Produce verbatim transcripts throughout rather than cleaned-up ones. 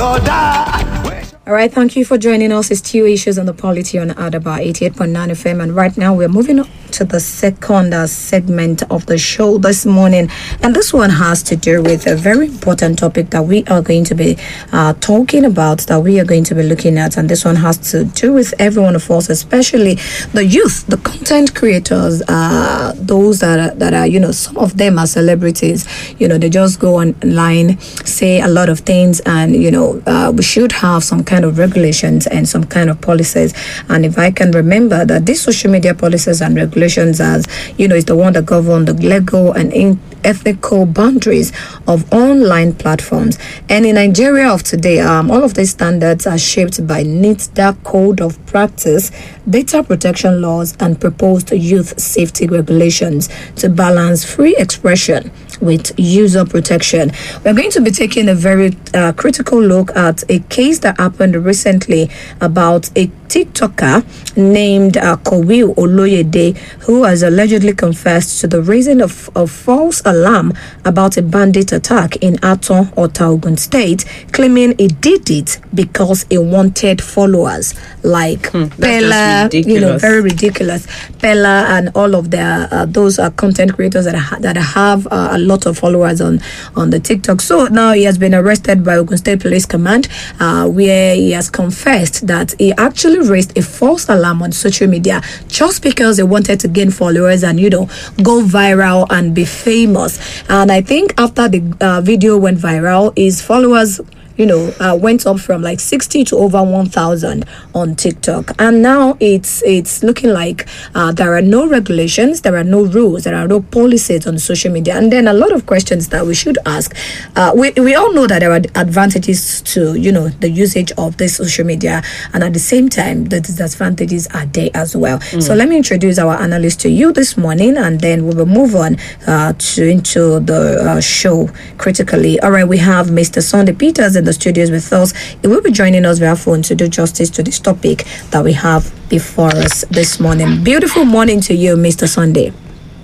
All right, thank you for joining us. It's two issues on the polity on Adaba eighty-eight point nine F M. And right now we're moving on to the second uh, segment of the show this morning. And this one has to do with a very important topic that we are going to be uh, talking about, that we are going to be looking at. And this one has to do with every one of us, especially the youth, the content creators, uh, those that are, that are, you know, some of them are celebrities. You know, they just go online, say a lot of things, and, you know, uh, we should have some kind of regulations and some kind of policies. And if I can remember that these social media policies and regulations, as you know, is the one that govern the legal and in ethical boundaries of online platforms. And in Nigeria of today, um, all of these standards are shaped by NITDA Code of Practice, data protection laws, and proposed youth safety regulations to balance free expression with user protection. We're going to be taking a very uh, critical look at a case that happened recently about a TikToker named uh, Kowil Oloyede, who has allegedly confessed to the raising of, of false alarm about a bandit attack in Aton, Ota, Ogun State, claiming he did it because he wanted followers like hmm, Pella, you know, very ridiculous. Pella and all of their uh, those uh, content creators that ha- that have uh, a lot of followers on on the TikTok. So now he has been arrested by Ogun State Police Command, uh, where he has confessed that he actually raised a false alarm on social media just because he wanted to gain followers and, you know, go viral and be famous. And I think after the uh, video went viral, his followers, you know, uh, went up from like sixty to over one thousand on TikTok. And now it's it's looking like uh, there are no regulations, there are no rules, there are no policies on social media. And then a lot of questions that we should ask. Uh, we, we all know that there are advantages to, you know, the usage of this social media. And at the same time, the disadvantages are there as well. Mm. So let me introduce our analyst to you this morning, and then we will move on uh, to into the uh, show critically. All right, we have Mister Sunday Peters in the studios with us. He will be joining us via phone to do justice to this topic that we have before us this morning. Beautiful morning to you, Mister Sunday.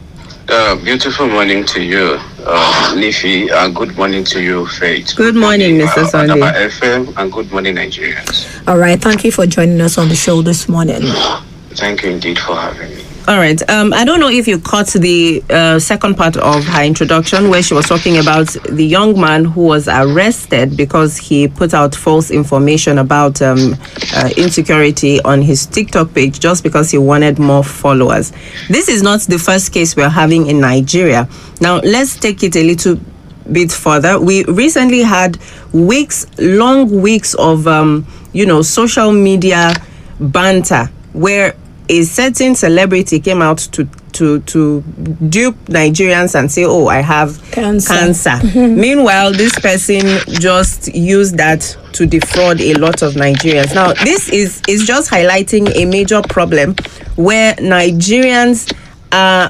Uh, beautiful morning to you, uh, Nifi, and good morning to you, Faith. Good morning, Mister Uh, Sunday. F M, and good morning, Nigerians. All right, thank you for joining us on the show this morning. Thank you indeed for having me. All right. Um, I don't know if you caught the uh, second part of her introduction where she was talking about the young man who was arrested because he put out false information about um, uh, insecurity on his TikTok page just because he wanted more followers. This is not the first case we're having in Nigeria. Now, let's take it a little bit further. We recently had weeks, long weeks of, um, you know, social media banter where a certain celebrity came out to to to dupe Nigerians and say, oh, I have cancer. cancer. Meanwhile, this person just used that to defraud a lot of Nigerians. Now, this is, is just highlighting a major problem where Nigerians are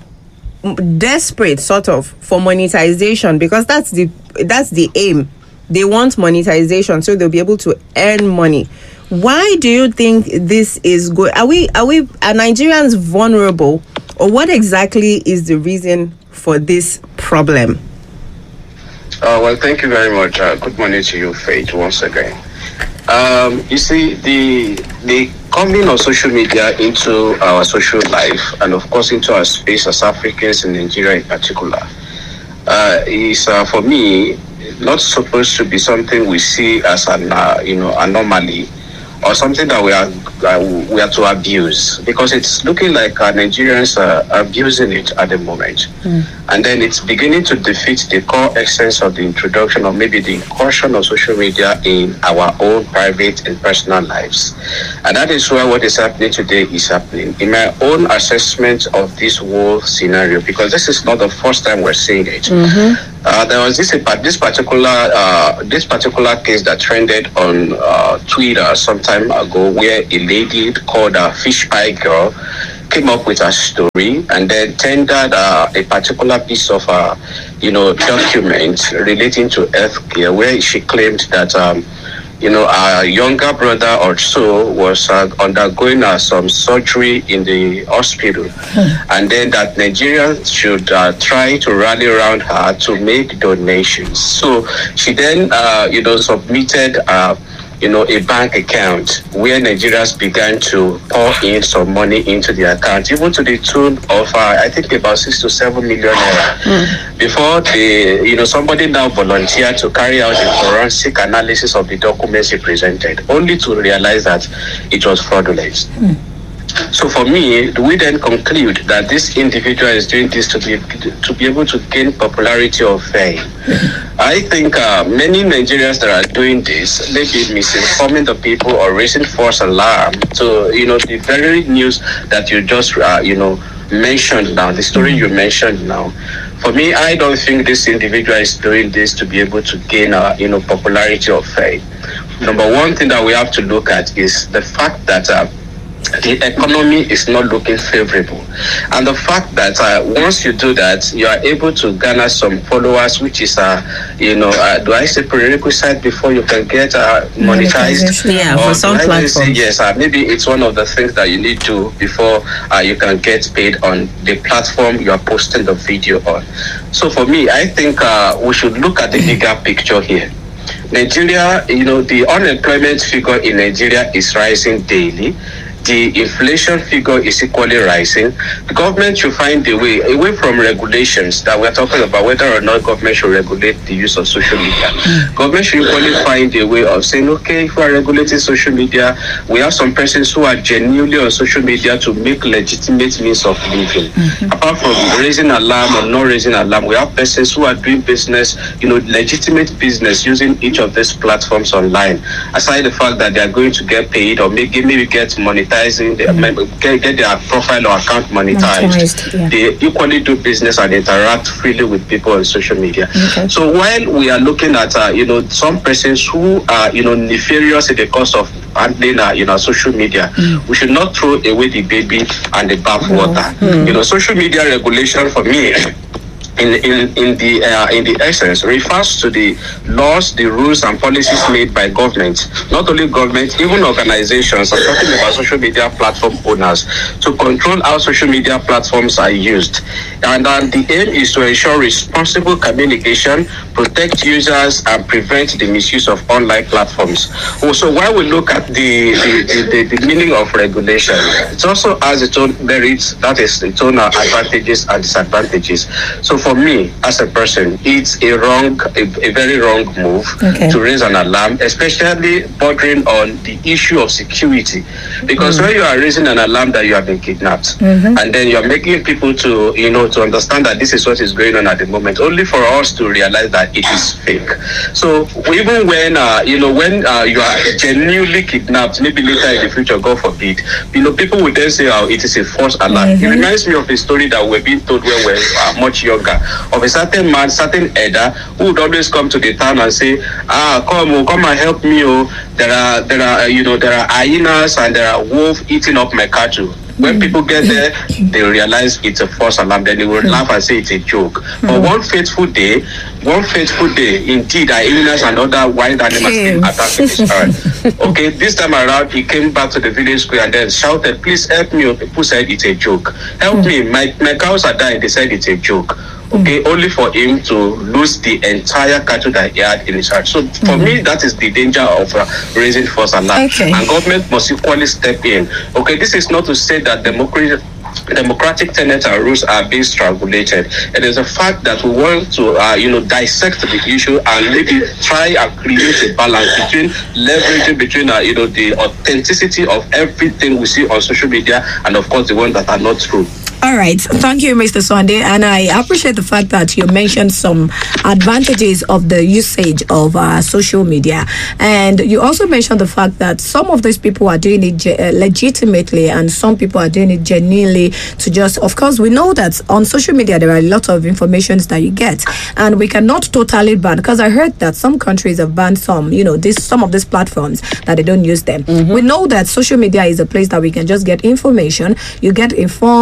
desperate, sort of, for monetization, because that's the that's the aim. They want monetization so they'll be able to earn money. Why do you think this is good? Are we are we are Nigerians vulnerable, or what exactly is the reason for this problem? Uh, well, thank you very much. Uh, good morning to you, Faith, once again. Um, you see, the the coming of social media into our social life, and of course into our space as Africans in Nigeria in particular, uh, is uh, for me not supposed to be something we see as an uh, you know anomaly, or something that we are uh, we are to abuse, because it's looking like uh, Nigerians are abusing it at the moment. Mm. And then it's beginning to defeat the core essence of the introduction, or maybe the incursion of social media in our own private and personal lives. And that is where what is happening today is happening. In my own assessment of this whole scenario, because this is not the first time we're seeing it. Mm-hmm. Uh, there was this this particular uh, this particular case that trended on uh, Twitter some time ago, where a lady called a Fish Pie Girl came up with a story and then tendered uh, a particular piece of uh, you know document relating to healthcare, where she claimed that um, you know, our younger brother or so was uh, undergoing uh, some surgery in the hospital, hmm. and then that Nigeria should uh, try to rally around her to make donations. So she then, uh, you know, submitted uh, you know, a bank account where Nigerians began to pour in some money into the account, even to the tune of, uh, I think, about six to seven million naira. Mm. Before the, you know, somebody now volunteered to carry out the forensic analysis of the documents he presented, only to realize that it was fraudulent. Mm. So for me, we then conclude that this individual is doing this to be to be able to gain popularity or fame. I think uh, many Nigerians that are doing this, maybe misinforming the people or raising false alarm to, you know, the very news that you just, uh, you know, mentioned now, the story you mentioned now. For me, I don't think this individual is doing this to be able to gain, uh, you know, popularity or fame. Number one thing that we have to look at is the fact that uh, the economy is not looking favorable, and the fact that uh, once you do that, you are able to garner some followers, which is uh, you know, uh, do I say prerequisite before you can get uh, monetized? Yeah, or for some platforms. Yes, uh, maybe it's one of the things that you need to before uh, you can get paid on the platform you are posting the video on. So for me, I think uh, we should look at the bigger picture here. Nigeria, you know, the unemployment figure in Nigeria is rising daily. The inflation figure is equally rising. The government should find a way, away from regulations that we're talking about, whether or not government should regulate the use of social media. Mm. Government should equally find a way of saying, okay, if we are regulating social media, we have some persons who are genuinely on social media to make legitimate means of living. Mm-hmm. Apart from raising alarm or not raising alarm, we have persons who are doing business, you know, legitimate business using each of these platforms online. Aside the fact that they are going to get paid or maybe, maybe get monetized, mm-hmm. get, get their profile or account monetized. monetized yeah. They equally do business and interact freely with people on social media. Okay. So while we are looking at uh, you know, some persons who are, you know, nefarious in the course of handling uh, you know, social media, mm. we should not throw away the baby and the bathwater. Mm. You know, social media regulation for me, In, in, in the uh, in the essence, refers to the laws, the rules and policies made by government, not only government, even organizations. I'm talking about social media platform owners, to control how social media platforms are used. And uh, the aim is to ensure responsible communication, protect users and prevent the misuse of online platforms. Also, while we look at the the, the, the, the meaning of regulation, it also has its own merits, that is its own uh, advantages and disadvantages. So for me, as a person, it's a wrong, a, a very wrong move okay. to raise an alarm, especially bordering on the issue of security. Because mm. when you are raising an alarm that you have been kidnapped, mm-hmm. and then you're making people to, you know, to understand that this is what is going on at the moment, only for us to realize that it is fake. So even when, uh, you know, when uh, you are genuinely kidnapped, maybe later in the future, God forbid, you know, people will then say, oh, it is a false alarm. Mm-hmm. It reminds me of a story that we're being told when we're uh, much younger, of a certain man, certain elder, who would always come to the town and say, ah, come, oh, come and help me, oh, there are, there are, you know, there are hyenas and there are wolves eating up my cattle. When people get there, they realize it's a false alarm. Then they will laugh and say it's a joke. But one fateful day, one fateful day, indeed, hyenas and other wild animals came attacking his earth. Okay, this time around, he came back to the village square and then shouted, please help me. People said it's a joke. Help me, my, my cows are dying. They said it's a joke. Okay, mm. only for him to lose the entire cattle that he had in his heart. So for mm. me, that is the danger of uh, raising false alarm. Okay. And government must equally step in. Okay, this is not to say that democracy democratic tenets and rules are being strangulated. It is a fact that we want to, uh, you know, dissect the issue and maybe try and create a balance between leveraging between, uh, you know, the authenticity of everything we see on social media and, of course, the ones that are not true. All right. Thank you, Mister Sunday. And I appreciate the fact that you mentioned some advantages of the usage of uh, social media. And you also mentioned the fact that some of these people are doing it uh, legitimately and some people are doing it genuinely to just, of course, we know that on social media, there are a lot of informations that you get and we cannot totally ban, because I heard that some countries have banned some, you know, this, some of these platforms that they don't use them. Mm-hmm. We know that social media is a place that we can just get information. You get informed, you get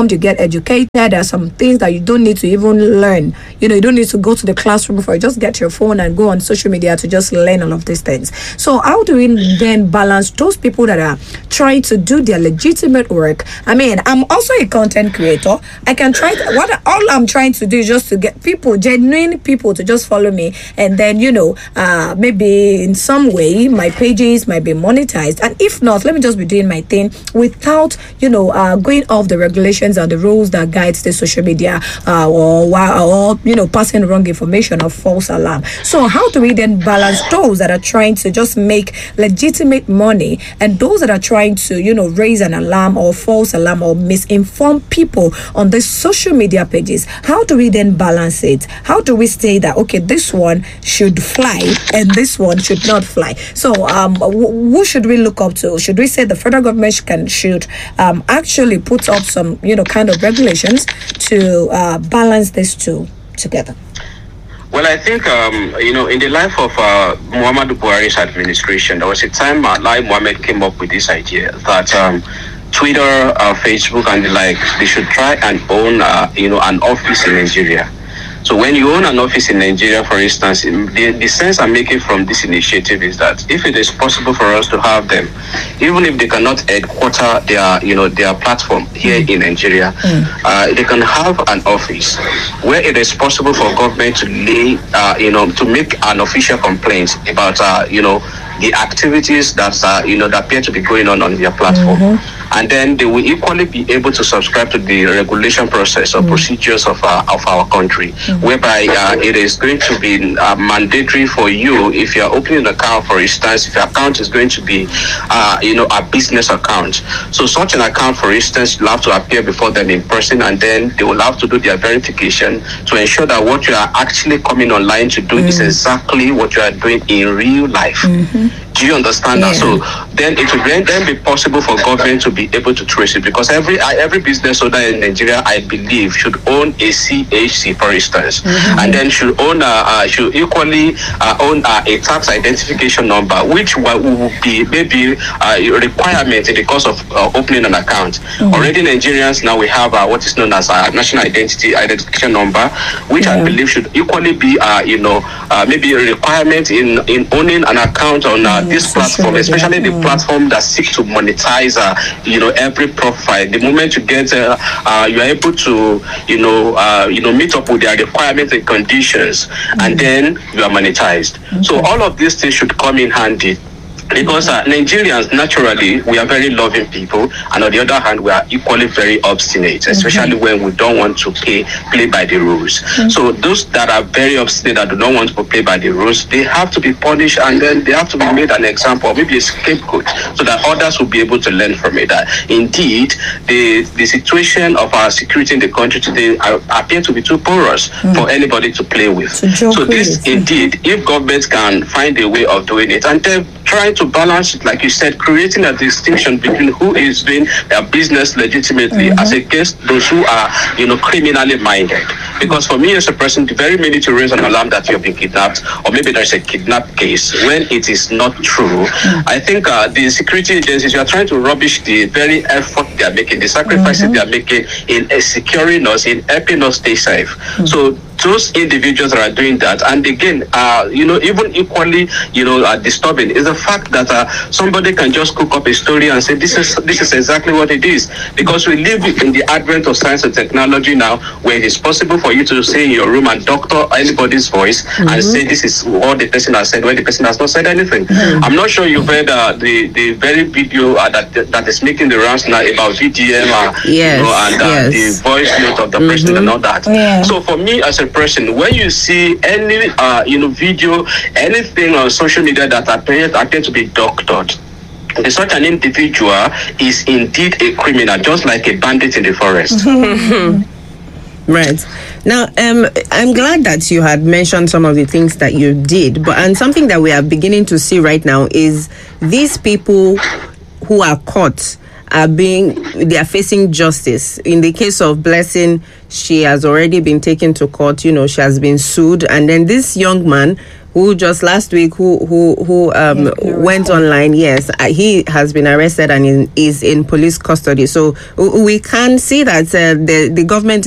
educated. There are some things that you don't need to even learn. You know, you don't need to go to the classroom before. You just get your phone and go on social media to just learn all of these things. So how do we then balance those people that are trying to do their legitimate work? I mean, I'm also a content creator. I can try to, what all I'm trying to do is just to get people, genuine people, to just follow me, and then, you know, uh maybe in some way my pages might be monetized, and if not, let me just be doing my thing without, you know, uh going off the regulations and the rules that guides the social media, uh or or you know, passing wrong information or false alarm. So how do we then balance those that are trying to just make legitimate money and those that are trying to, you know, raise an alarm or false alarm or misinform people on the social media pages? How do we then balance it? How do we say that, okay, this one should fly and this one should not fly? So um who should we look up to? Should we say the federal government can should um actually put up some, you know, kind of regulations to uh, balance these two together? Well, I think, um, you know, in the life of uh, Muhammadu Buhari's administration, there was a time uh, Lai Mohammed came up with this idea that um, Twitter, uh, Facebook, and the like, they should try and own, uh, you know, an office in Nigeria. So when you own an office in Nigeria, for instance, the, the sense I'm making from this initiative is that if it is possible for us to have them, even if they cannot headquarter their, you know, their platform here mm. in Nigeria, mm. uh, they can have an office where it is possible for government to lay, uh, you know, to make an official complaint about, uh, you know, the activities that uh, you know, that appear to be going on on their platform, mm-hmm. and then they will equally be able to subscribe to the regulation process or mm-hmm. procedures of our of our country, mm-hmm. whereby uh, it is going to be uh, mandatory for you, if you are opening an account, for instance, if your account is going to be, uh, you know, a business account. So such an account, for instance, you'll have to appear before them in person, and then they will have to do their verification to ensure that what you are actually coming online to do mm-hmm. is exactly what you are doing in real life. Mm-hmm. Do you understand yeah. that? So then it will then be possible for government to be able to trace it, because every every business owner in Nigeria, I believe, should own a C H C, for instance, mm-hmm. and then should own a, uh, should equally uh, own uh, a tax identification number, which will, will be maybe uh, a requirement in the course of uh, opening an account. Mm-hmm. Already, Nigerians now we have uh, what is known as a national identity identification number, which yeah. I believe should equally be, uh, you know, uh, maybe a requirement in in owning an account on. Uh, this platform, especially the platform that seeks to monetize, uh, you know, every profile. The moment you get, uh, uh, you are able to, you know, uh, you know, meet up with their requirements and conditions, mm-hmm. and then you are monetized. Okay. So all of these things should come in handy. Because uh, Nigerians, naturally, we are very loving people, and on the other hand, we are equally very obstinate, especially mm-hmm. when we don't want to play, play by the rules. Mm-hmm. So those that are very obstinate, that do not want to play by the rules, they have to be punished, and then they have to be made an example, or maybe a scapegoat, so that others will be able to learn from it. That indeed, the, the situation of our security in the country today are, appear to be too porous mm-hmm. for anybody to play with. So, so this, with. indeed, if governments can find a way of doing it, and then trying to balance it, like you said, creating a distinction between who is doing their business legitimately mm-hmm. as against those who are, you know, criminally minded. Because for me as a person, the very minute to raise an alarm that you have been kidnapped, or maybe there's a kidnap case, when it is not true, mm-hmm. I think uh, the security agencies, you are trying to rubbish the very effort they are making, the sacrifices mm-hmm. they are making in uh, securing us, in helping us stay safe. Mm-hmm. So those individuals that are doing that, and again, uh, you know, even equally, you know, uh, disturbing is the fact that uh, somebody can just cook up a story and say this is this is exactly what it is. Because we live in the advent of science and technology now, where it is possible for you to say in your room and doctor anybody's voice mm-hmm. and say this is what the person has said when the person has not said anything. Mm-hmm. I'm not sure you've heard uh, the the very video uh, that that is making the rounds now about V D M, uh, yes, you know, and uh, yes. the voice note of the mm-hmm. president and all that. Yeah. So for me as a person, when you see any uh, you know, video, anything on social media that appear appear to be doctored, such an individual is indeed a criminal, just like a bandit in the forest. Right. Now, um, I'm glad that you had mentioned some of the things that you did, but and something that we are beginning to see right now is these people who are caught are being, they are facing justice. In the case of Blessing, she has already been taken to court, you know, she has been sued. And then this young man who just last week who who who um Yeah, went online. Yes, uh, he has been arrested and in, is in police custody. So w- we can see that uh, the the government